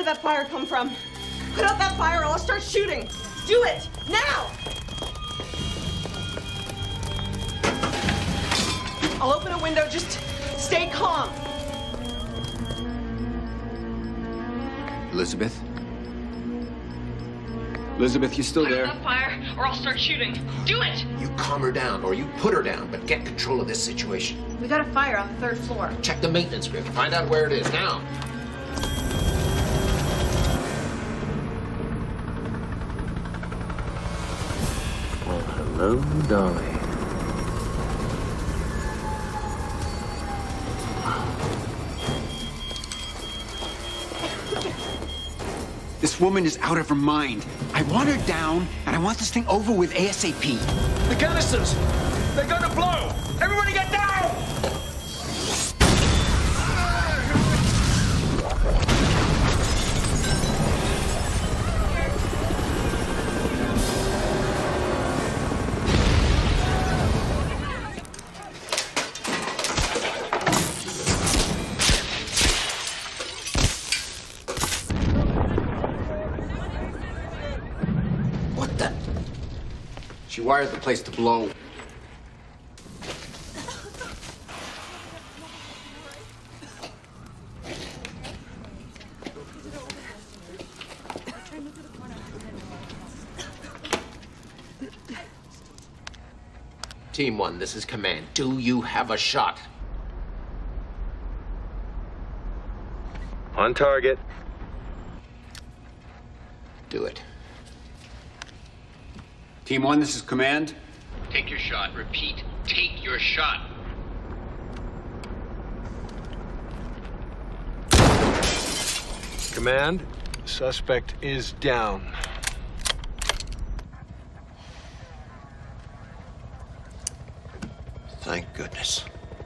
did that fire come from? Put out that fire or I'll start shooting. Do it, now! I'll open a window, just stay calm. Elizabeth? Elizabeth, you still there? Put out that fire or I'll start shooting. Do it! You calm her down, or you put her down, but get control of this situation. We got a fire on the third floor. Check the maintenance grid. Find out where it is now. Well, hello, darling. This woman is out of her mind. I want her down, and I want this thing over with ASAP. The canisters! They're gonna blow! Everybody get down! What the? She wired the place to blow. Team 1, this is command. Do you have a shot? On target. Do it. Team 1, this is command. Take your shot. Repeat. Take your shot. Command, suspect is down. Thank goodness.